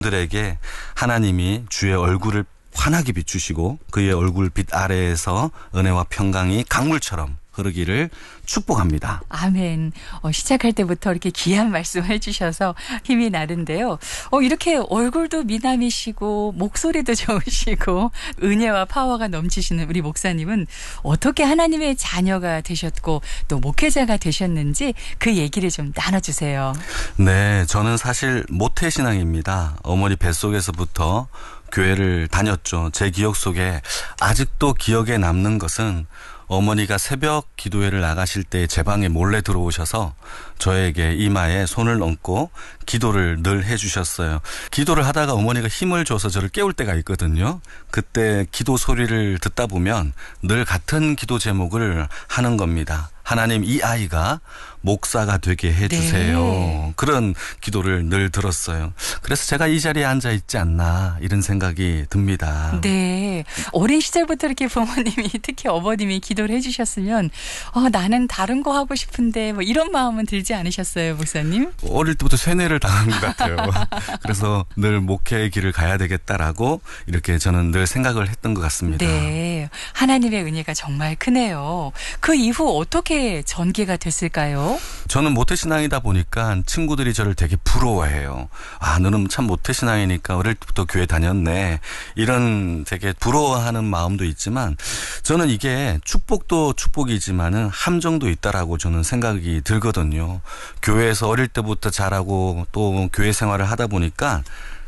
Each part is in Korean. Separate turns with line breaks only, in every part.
들에게 하나님이 주의 얼굴을 환하게 비추시고 그의 얼굴빛 아래에서 은혜와 평강이 강물처럼 흐르기를 축복합니다.
아멘. 시작할 때부터 이렇게 귀한 말씀을 해주셔서 힘이 나는데요. 이렇게 얼굴도 미남이시고 목소리도 좋으시고 은혜와 파워가 넘치시는 우리 목사님은 어떻게 하나님의 자녀가 되셨고 또 목회자가 되셨는지 그 얘기를 좀 나눠주세요.
네, 저는 사실 모태신앙입니다. 어머니 뱃속에서부터 교회를 다녔죠. 제 기억 속에 아직도 기억에 남는 것은 어머니가 새벽 기도회를 나가실 때 제 방에 몰래 들어오셔서 저에게 이마에 손을 얹고 기도를 늘 해주셨어요. 기도를 하다가 어머니가 힘을 줘서 저를 깨울 때가 있거든요. 그때 기도 소리를 듣다 보면 늘 같은 기도 제목을 하는 겁니다. 하나님, 이 아이가 목사가 되게 해주세요. 네. 그런 기도를 늘 들었어요. 그래서 제가 이 자리에 앉아 있지 않나 이런 생각이 듭니다.
네. 어린 시절부터 이렇게 부모님이 특히 어머님이 기도를 해주셨으면 나는 다른 거 하고 싶은데 뭐 이런 마음은 들지 않으셨어요, 목사님?
어릴 때부터 세뇌를 당한 것 같아요. 그래서 늘 목회의 길을 가야 되겠다라고 이렇게 저는 늘 생각을 했던 것 같습니다.
네. 하나님의 은혜가 정말 크네요. 그 이후 어떻게 전개가 됐을까요?
저는 모태신앙이다 보니까 친구들이 저를 되게 부러워해요. 아, 너는 참 모태신앙이니까 어릴 때부터 교회 다녔네. 이런 되게 부러워하는 마음도 있지만 저는 이게 축복도 축복이지만은 함정도 있다라고 저는 생각이 들거든요. 교회에서 어릴 때부터 자라고 또 교회 생활을 하다 보니까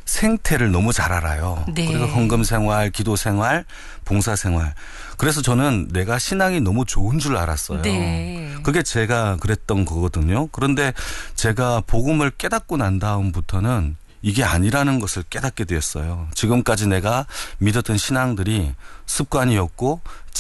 생태를 너무 잘 알아요.
네.
그래서 헌금 생활, 기도 생활, 봉사 생활. 그래서 저는 내가 신앙이 너무 좋은 줄 알았어요.
네.
그게 제가 그랬던 거거든요. 그런데 제가 복음을 깨닫고 난 다음부터는 이게 아니라는 것을 깨닫게 되었어요. 지금까지 내가 믿었던 신앙들이 습관이었고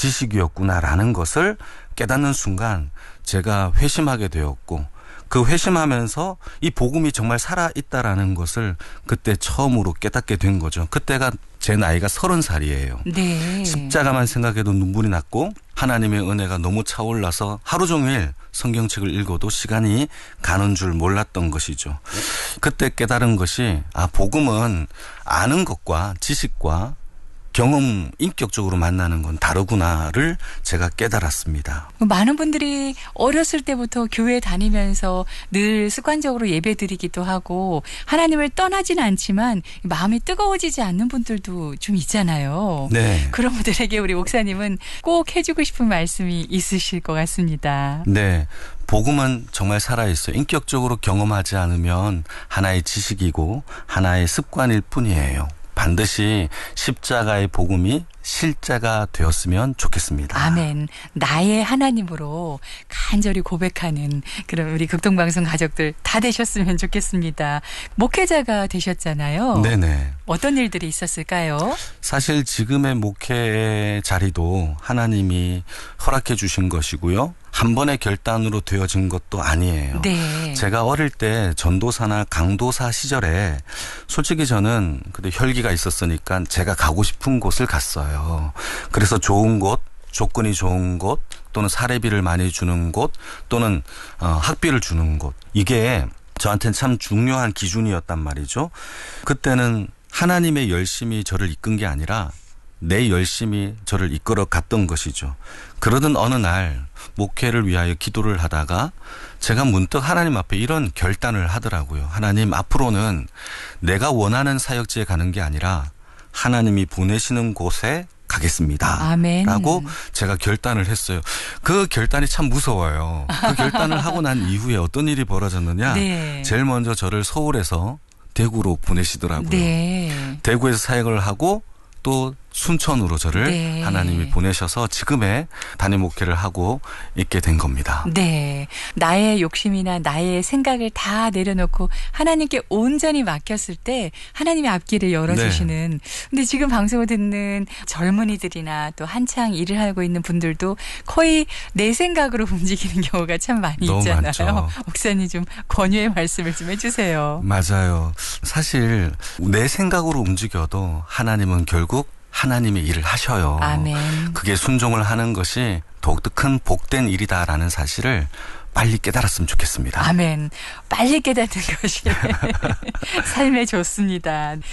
지식이었구나라는 것을 깨닫는 순간 제가 회심하게 되었고 그 회심하면서 이 복음이 정말 살아있다라는 것을 그때 처음으로 깨닫게 된 거죠. 그때가 제 나이가 30살이에요.
네.
십자가만 생각해도 눈물이 났고 하나님의 은혜가 너무 차올라서 하루 종일 성경책을 읽어도 시간이 가는 줄 몰랐던 것이죠. 그때 깨달은 것이 복음은 아는 것과 지식과 경험, 인격적으로 만나는 건 다르구나를 제가 깨달았습니다.
많은 분들이 어렸을 때부터 교회 다니면서 늘 습관적으로 예배 드리기도 하고 하나님을 떠나지는 않지만 마음이 뜨거워지지 않는 분들도 좀 있잖아요.
네.
그런 분들에게 우리 목사님은 꼭 해주고 싶은 말씀이 있으실 것 같습니다.
네. 복음은 정말 살아있어요. 인격적으로 경험하지 않으면 하나의 지식이고 하나의 습관일 뿐이에요. 반드시 십자가의 복음이 실제가 되었으면 좋겠습니다.
아멘. 나의 하나님으로 간절히 고백하는 그런 우리 극동방송 가족들 다 되셨으면 좋겠습니다. 목회자가 되셨잖아요.
네네.
어떤 일들이 있었을까요?
사실 지금의 목회의 자리도 하나님이 허락해 주신 것이고요. 한 번의 결단으로 되어진 것도 아니에요.
네.
제가 어릴 때 전도사나 강도사 시절에 솔직히 저는 그때 혈기가 있었으니까 제가 가고 싶은 곳을 갔어요. 그래서 좋은 곳, 조건이 좋은 곳 또는 사례비를 많이 주는 곳 또는 학비를 주는 곳. 이게 저한테는 참 중요한 기준이었단 말이죠. 그때는 하나님의 열심이 저를 이끈 게 아니라 내 열심이 저를 이끌어 갔던 것이죠. 그러던 어느 날 목회를 위하여 기도를 하다가 제가 문득 하나님 앞에 이런 결단을 하더라고요. 하나님, 앞으로는 내가 원하는 사역지에 가는 게 아니라 하나님이 보내시는 곳에 가겠습니다.
아멘.
라고 제가 결단을 했어요. 그 결단이 참 무서워요. 그 결단을 하고 난 이후에 어떤 일이 벌어졌느냐.
네.
제일 먼저 저를 서울에서 대구로 보내시더라고요.
네.
대구에서 사역을 하고 또 순천으로 저를
네.
하나님이 보내셔서 지금의 단임 목회를 하고 있게 된 겁니다.
네. 나의 욕심이나 나의 생각을 다 내려놓고 하나님께 온전히 맡겼을 때 하나님의 앞길을 열어주시는. 근데 지금 방송을 듣는 젊은이들이나 또 한창 일을 하고 있는 분들도 거의 내 생각으로 움직이는 경우가 참 많이
너무
있잖아요.
많죠.
목사님 좀 권유의 말씀을 좀 해주세요.
맞아요. 사실 내 생각으로 움직여도 하나님은 결국 하나님의 일을 하셔요.
아멘.
그게 순종을 하는 것이 더욱더 큰 복된 일이다라는 사실을 빨리 깨달았으면 좋겠습니다.
아멘. 빨리 깨닫는 것이 삶에 좋습니다.